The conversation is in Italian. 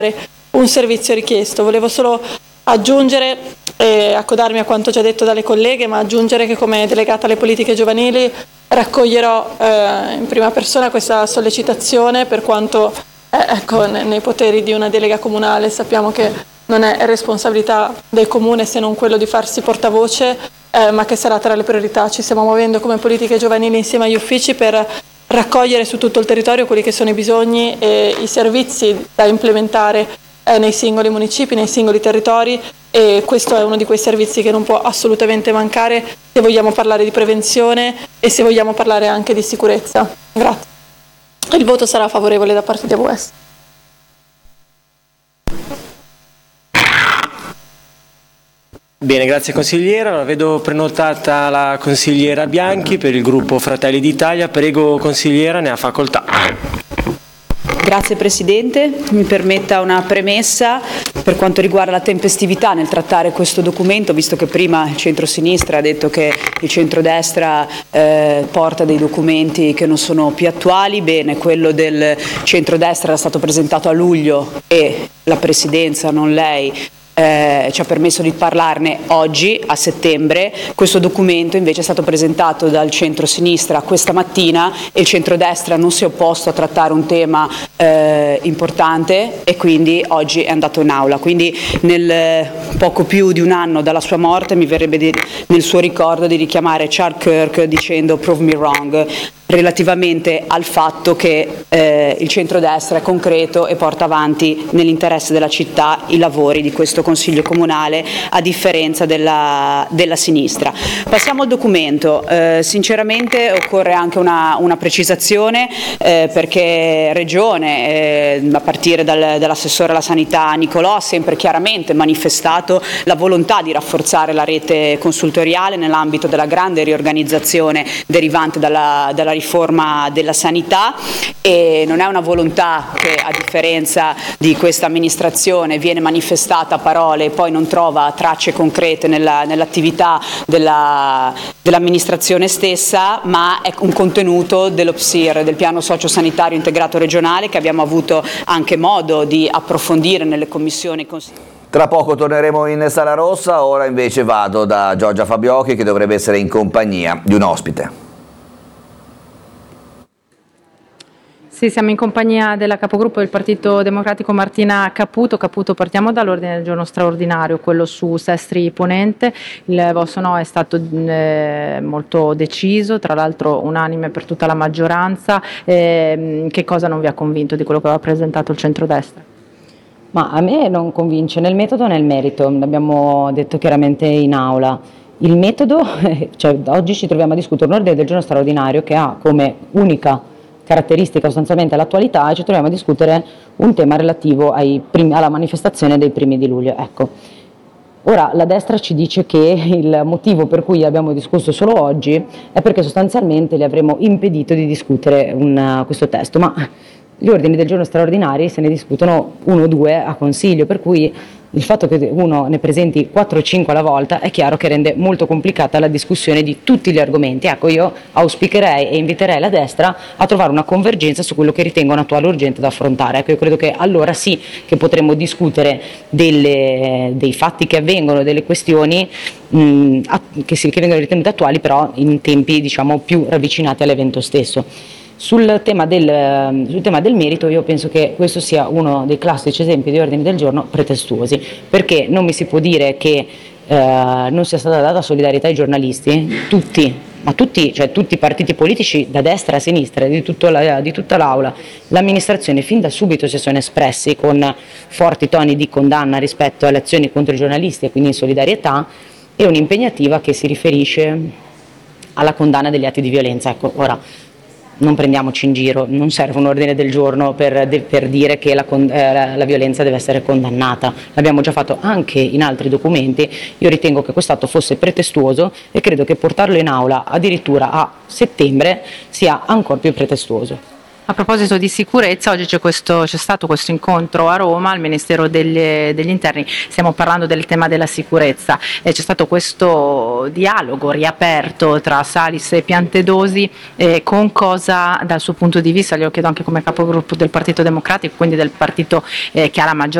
un servizio richiesto. Volevo solo aggiungere e accodarmi a quanto già detto dalle colleghe, ma aggiungere che come delegata alle politiche giovanili raccoglierò in prima persona questa sollecitazione per quanto nei poteri di una delega comunale. Sappiamo che non è responsabilità del comune se non quello di farsi portavoce, ma che sarà tra le priorità. Ci stiamo muovendo come politiche giovanili insieme agli uffici per raccogliere su tutto il territorio quelli che sono i bisogni e i servizi da implementare nei singoli municipi, nei singoli territori, e questo è uno di quei servizi che non può assolutamente mancare se vogliamo parlare di prevenzione e se vogliamo parlare anche di sicurezza. Grazie. Il voto sarà favorevole da parte di AVS. Bene, grazie consigliera. Vedo prenotata la consigliera Bianchi per il gruppo Fratelli d'Italia. Prego consigliera, ne ha facoltà. Grazie Presidente, mi permetta una premessa per quanto riguarda la tempestività nel trattare questo documento, visto che prima il centro-sinistra ha detto che il centrodestra porta dei documenti che non sono più attuali. Bene, quello del centrodestra era stato presentato a luglio e la Presidenza, non lei, ci ha permesso di parlarne oggi a settembre. Questo documento invece è stato presentato dal centro-sinistra questa mattina e il centrodestra non si è opposto a trattare un tema importante e quindi oggi è andato in aula. Quindi nel poco più di un anno dalla sua morte mi verrebbe nel suo ricordo di richiamare Charles Kirk dicendo "prove me wrong", relativamente al fatto che il centrodestra è concreto e porta avanti nell'interesse della città i lavori di questo Consiglio Comunale, a differenza della sinistra. Passiamo al documento. Sinceramente occorre anche una precisazione perché Regione, a partire dall'assessore alla sanità Nicolò, ha sempre chiaramente manifestato la volontà di rafforzare la rete consultoriale nell'ambito della grande riorganizzazione derivante dalla riforma della sanità, e non è una volontà che, a differenza di questa amministrazione, viene manifestata a parole e poi non trova tracce concrete nell'attività dell'amministrazione stessa, ma è un contenuto dello PSIR, del piano sociosanitario integrato regionale, che abbiamo avuto anche modo di approfondire nelle commissioni. Tra poco torneremo in Sala Rossa, ora invece vado da Giorgia Fabbiocchi, che dovrebbe essere in compagnia di un ospite. Sì, siamo in compagnia della capogruppo del Partito Democratico Martina Caputo. Caputo, partiamo dall'ordine del giorno straordinario, quello su Sestri Ponente. Il vostro no è stato molto deciso, tra l'altro unanime per tutta la maggioranza. Che cosa non vi ha convinto di quello che aveva presentato il centrodestra? Ma a me non convince nel metodo né nel merito, l'abbiamo detto chiaramente in aula. Il metodo, cioè oggi ci troviamo a discutere un ordine del giorno straordinario che ha come unica caratteristica sostanzialmente all'attualità, e ci troviamo a discutere un tema relativo alla manifestazione dei primi di luglio. Ecco. Ora la destra ci dice che il motivo per cui abbiamo discusso solo oggi è perché sostanzialmente le avremmo impedito di discutere questo testo, ma gli ordini del giorno straordinari se ne discutono 1 o 2 a consiglio, per cui il fatto che uno ne presenti 4 o 5 alla volta è chiaro che rende molto complicata la discussione di tutti gli argomenti. Ecco, io auspicherei e inviterei la destra a trovare una convergenza su quello che ritengono attuale urgente da affrontare. Ecco, io credo che allora sì che potremmo discutere dei fatti che avvengono, delle questioni che vengono ritenute attuali, però in tempi diciamo più ravvicinati all'evento stesso. Sul tema del merito io penso che questo sia uno dei classici esempi di ordini del giorno pretestuosi, perché non mi si può dire che non sia stata data solidarietà ai giornalisti, tutti i partiti politici da destra a sinistra, di tutta l'aula, l'amministrazione fin da subito si sono espressi con forti toni di condanna rispetto alle azioni contro i giornalisti e quindi in solidarietà, e un'impegnativa che si riferisce alla condanna degli atti di violenza. Ecco, ora non prendiamoci in giro, non serve un ordine del giorno per dire che la violenza deve essere condannata, l'abbiamo già fatto anche in altri documenti. Io ritengo che quest'atto fosse pretestuoso e credo che portarlo in aula addirittura a settembre sia ancora più pretestuoso. A proposito di sicurezza, oggi c'è stato questo incontro a Roma al Ministero degli Interni, stiamo parlando del tema della sicurezza, c'è stato questo dialogo riaperto tra Salis e Piantedosi, con cosa dal suo punto di vista, glielo chiedo anche come capogruppo del Partito Democratico, quindi del partito che ha la maggioranza